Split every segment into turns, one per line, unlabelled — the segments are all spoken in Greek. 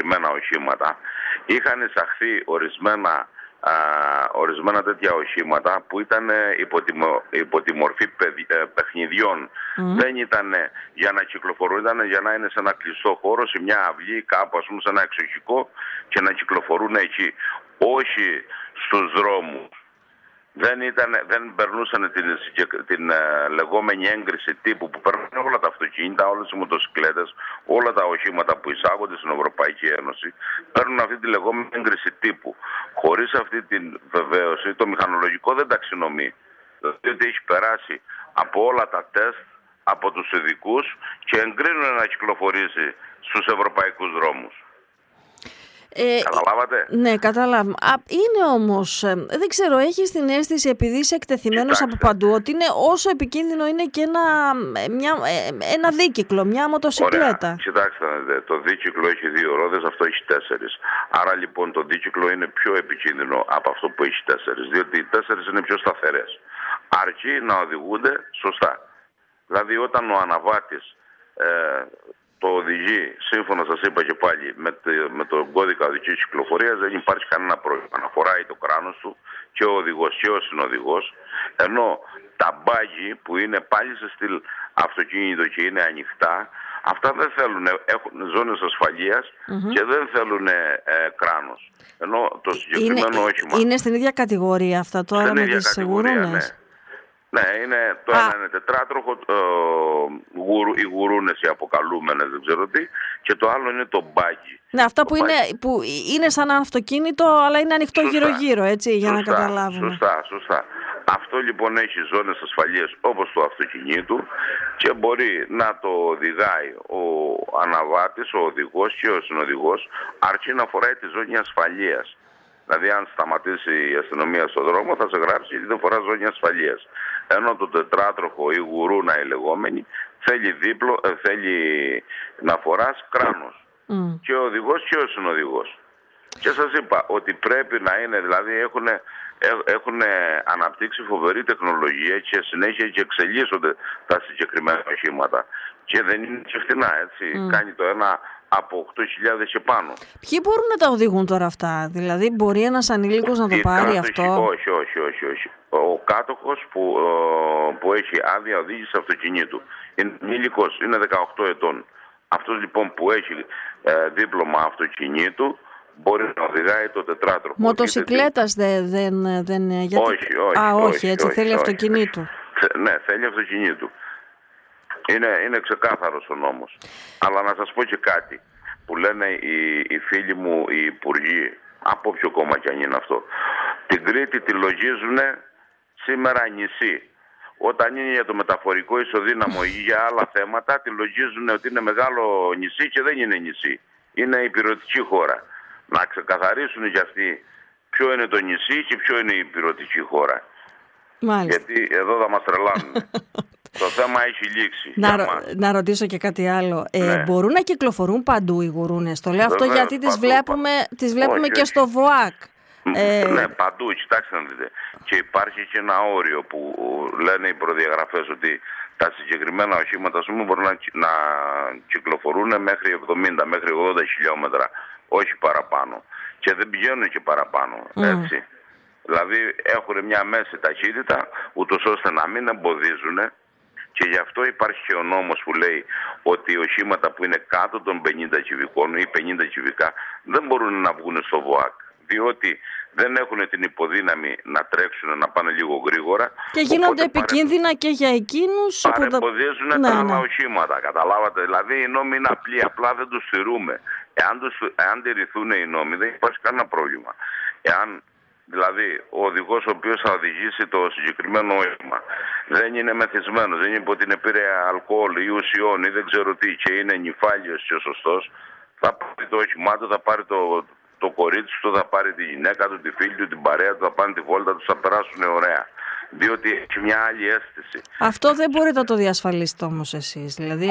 συγκεκριμένα οχήματα. Είχαν εισαχθεί ορισμένα τέτοια οχήματα που ήταν υπό τη μορφή παιχνιδιών. Δεν ήταν για να κυκλοφορούν, ήταν για να είναι σε ένα κλειστό χώρο, σε μια αυλή κάπου, ας πούμε, σε ένα εξοχικό, και να κυκλοφορούν εκεί. Όχι στους δρόμους. Δεν περνούσαν την λεγόμενη έγκριση τύπου που παίρνουν όλα τα αυτοκίνητα, όλες οι μοτοσυκλέτες, όλα τα οχήματα που εισάγονται στην Ευρωπαϊκή Ένωση. Παίρνουν αυτή τη λεγόμενη έγκριση τύπου. Χωρίς αυτή την βεβαίωση, το μηχανολογικό δεν ταξινομεί. Δηλαδή έχει περάσει από όλα τα τεστ, από τους ειδικούς, και εγκρίνουν να κυκλοφορήσει στους ευρωπαϊκούς δρόμους. Καταλάβατε?
Ναι, κατάλαβα. Είναι όμως, δεν ξέρω, έχεις την αίσθηση, επειδή είσαι εκτεθειμένος από παντού, ότι είναι όσο επικίνδυνο είναι και ένα δίκυκλο, μια μοτοσυκλέτα.
Ωραία. Κοιτάξτε, το δίκυκλο έχει 2 ρόδες, αυτό έχει 4. Άρα λοιπόν το δίκυκλο είναι πιο επικίνδυνο από αυτό που έχει 4, διότι οι 4 είναι πιο σταθερές. Αρκεί να οδηγούνται σωστά. Δηλαδή όταν ο αναβάτης το οδηγεί, σύμφωνα σας είπα και πάλι, με τον κώδικα οδικής κυκλοφορίας, δεν υπάρχει κανένα πρόβλημα. Να φοράει το κράνος του και ο οδηγός και ο συνοδηγός, ενώ τα μπάγι που είναι πάλι σε στυλ αυτοκίνητο και είναι ανοιχτά, αυτά δεν θέλουν, έχουν ζώνες ασφαλείας και δεν θέλουν κράνος. Ενώ το συγκεκριμένο όχημα...
Είναι στην ίδια κατηγορία αυτά τώρα με τις γουρούνες?
Ναι, το ένα είναι τετράτροχο, οι γουρούνες οι αποκαλούμενες, δεν ξέρω τι, και το άλλο είναι το μπάκι.
Ναι, αυτά που είναι σαν αυτοκίνητο, αλλά είναι ανοιχτό γύρω-γύρω, έτσι, για να καταλάβουμε.
Σωστά. Αυτό λοιπόν έχει ζώνες ασφαλείας όπως το αυτοκινήτου και μπορεί να το οδηγάει ο αναβάτης, ο οδηγός και ο συνοδηγός, αρκεί να φοράει τη ζώνη ασφαλείας. Δηλαδή αν σταματήσει η αστυνομία στον δρόμο θα σε γράψει γιατί δεν φορά ζώνη ασφαλείας. Ενώ το τετράτροχο ή γουρούνα η λεγόμενη θέλει να φοράς κράνος. Και ο οδηγός και ο συνοδηγός. Και σας είπα ότι πρέπει να είναι, δηλαδή έχουν αναπτύξει φοβερή τεχνολογία και συνέχεια και εξελίσσονται τα συγκεκριμένα οχήματα. Και δεν είναι και φτηνά, έτσι. Κάνει το ένα από 8.000 και πάνω.
Ποιοι μπορούν να τα οδηγούν τώρα αυτά? Δηλαδή μπορεί ένας ανήλικος να το πάρει αυτό?
Όχι. Ο κάτοχος που έχει άδεια οδήγηση αυτοκινήτου είναι ανήλικος, είναι 18 ετών. Αυτός λοιπόν που έχει δίπλωμα αυτοκινήτου μπορεί να οδηγάει το τετράτροχο.
Μοτοσυκλέτας δεν γιατί... Όχι, έτσι θέλει αυτοκινήτου.
Ναι, θέλει αυτοκινήτου. Είναι ξεκάθαρος ο νόμος. Αλλά να σας πω και κάτι που λένε οι φίλοι μου οι υπουργοί, από ποιο κόμμα κι αν είναι αυτό. Την Κρήτη τη λογίζουν σήμερα νησί. Όταν είναι για το μεταφορικό ισοδύναμο ή για άλλα θέματα, τη λογίζουν ότι είναι μεγάλο νησί και δεν είναι νησί. Είναι υπηρετική χώρα. Να ξεκαθαρίσουν για αυτοί ποιο είναι το νησί και ποιο είναι η υπηρετική χώρα.
Μάλιστα.
Γιατί εδώ θα μας τρελάνουν. Το θέμα έχει λήξει.
Να ρωτήσω και κάτι άλλο. Μπορούν να κυκλοφορούν παντού οι γουρούνες? Το λέω αυτό γιατί τις βλέπουμε και στο ΒΟΑΚ.
Ναι, παντού, κοιτάξτε να δείτε. Και υπάρχει και ένα όριο που λένε οι προδιαγραφές ότι τα συγκεκριμένα οχήματα μπορούν να κυκλοφορούν μέχρι 70, μέχρι 80 χιλιόμετρα, όχι παραπάνω. Και δεν πηγαίνουν και παραπάνω, έτσι. Δηλαδή έχουν μια μέση ταχύτητα, ούτως ώστε να μην εμποδίζουν. Και γι' αυτό υπάρχει και ο νόμος που λέει ότι οχήματα που είναι κάτω των 50 κυβικών ή 50 κυβικά δεν μπορούν να βγουν στο ΒΟΑΚ. Διότι δεν έχουν την υποδύναμη να τρέξουν, να πάνε λίγο γρήγορα. Και
γίνονται επικίνδυνα και για εκείνους.
Παρεμποδίζουν τα άλλα οχήματα, καταλάβατε. Δηλαδή οι νόμοι είναι απλοί, απλά δεν τους τηρούμε. Εάν τηρηθούν οι νόμοι δεν υπάρχει κανένα πρόβλημα. Εάν δηλαδή ο οδηγός ο οποίος θα οδηγήσει το συγκεκριμένο όχημα δεν είναι μεθυσμένος, δεν είναι υπό την επίρρεια αλκοόλ ή ουσιών ή δεν ξέρω τι και είναι νυφάλιος και σωστός, θα πάρει το όχημά του, θα πάρει το κορίτσι του, θα πάρει τη γυναίκα του, τη φίλη του, την παρέα του, θα πάνε τη βόλτα του, θα περάσουν ωραία. Διότι έχει μια άλλη αίσθηση.
Αυτό δεν μπορείτε να το διασφαλίσετε όμως εσείς. Δηλαδή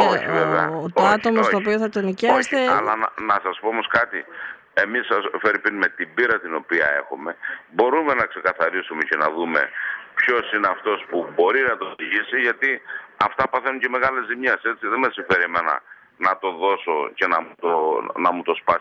το άτομο στο οποίο θα τον νοικιάσετε...
Όχι, αλλά να σας πω όμως κάτι. Εμείς, Φερρυπίν, με την πείρα την οποία έχουμε, μπορούμε να ξεκαθαρίσουμε και να δούμε ποιος είναι αυτός που μπορεί να το οδηγήσει, γιατί αυτά παθαίνουν και μεγάλες ζημιές, έτσι. Δεν με συμφέρει εμένα να το δώσω και να μου το σπάσει